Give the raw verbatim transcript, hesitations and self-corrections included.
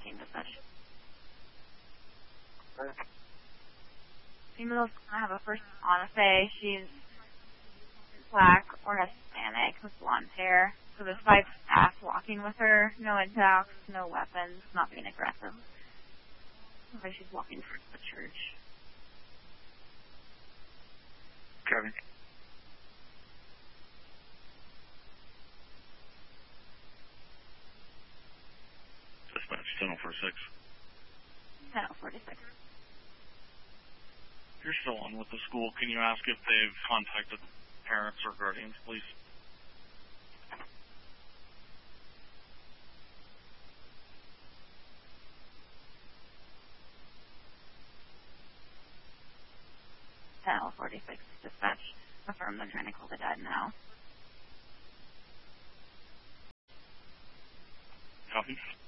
sixteen dispatch. Female's gonna have a first on a Faye. She's black or Hispanic with blonde hair. So there's five staff walking with her. No attacks, no weapons, not being aggressive. Looks like she's walking towards the church. Kevin. Dispatch ten oh four six. ten oh forty-six. You're still on with the school. Can you ask if they've contacted parents or guardians, please? ten oh forty-six dispatch. Affirm they're trying to call the dad now. Copy.